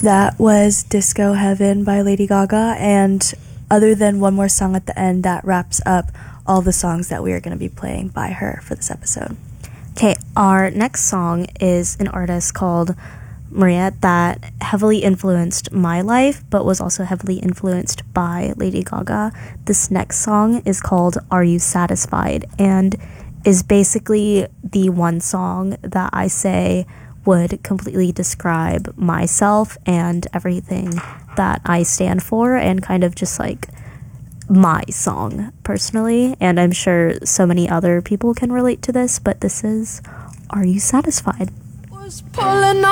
That was Disco Heaven by Lady Gaga, and other than one more song at the end, that wraps up all the songs that we are going to be playing by her for this episode. Okay, our next song is an artist called Maria that heavily influenced my life, but was also heavily influenced by Lady Gaga. This next song is called Are You Satisfied, and is basically the one song that I say would completely describe myself and everything that I stand for, and kind of just like my song personally. And I'm sure so many other people can relate to this, but this is Are You Satisfied? Was pulling